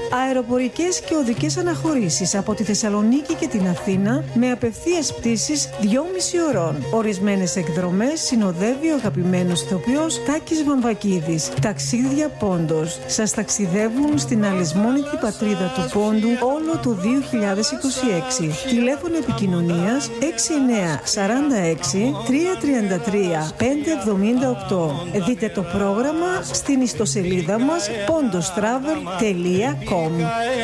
Αεροπορικές και οδικές αναχωρήσεις από τη Θεσσαλονίκη και την Αθήνα με απευθείας πτήσεις 2,5 ώρων. Ορισμένες εκδρομές συνοδεύει ο αγαπημένος ηθοποιός Τάκης Βαμβακίδης. Ταξίδια Πόντος. Σας ταξιδεύουν στην αλυσμόνητη πατρίδα του Πόντου όλο το 2026. Τηλέφωνο επικοινωνίας 6946 333 578. Δείτε το πρόγραμμα στην ιστοσελίδα μας pondostravel.com.